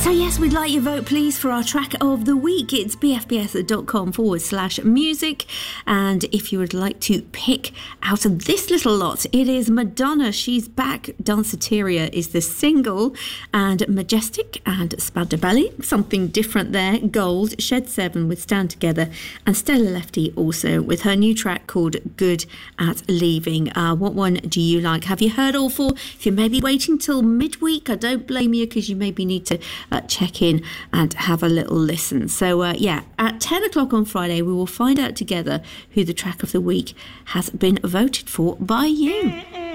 So yes, we'd like your vote, please, for our track of the week. It's bfbs.com/music. And if you would like to pick out of this little lot, it is Madonna, She's Back. Danceteria is the single. And Majestic and Spadabelli, something different there. Gold, Shed 7 with Stand Together. And Stella Lefty also with her new track called Good at Leaving. What one do you like? Have you heard all four? If you're maybe waiting till midweek, I don't blame you, because you maybe need to check in and have a little listen. So at 10 o'clock on Friday we will find out together who the track of the week has been voted for by you.